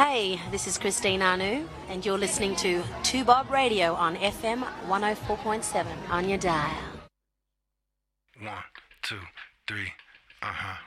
Hey, this is Christine Anu, and you're listening to 2Bob Radio on FM 104.7 on your dial. 1, 2, 3,